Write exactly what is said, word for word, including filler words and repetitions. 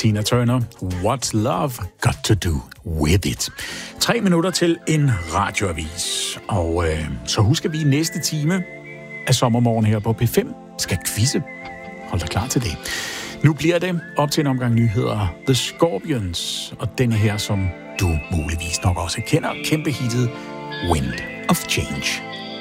Tina Turner, What's Love Got to Do With It. Tre minutter til en radioavis. Og øh, så husker vi, i næste time af Sommermorgen her på P fem skal quizze. Hold dig klar til det. Nu bliver det op til en omgang nyheder. The Scorpions og denne her, som du muligvis nok også kender, kæmpe hittet Wind of Change.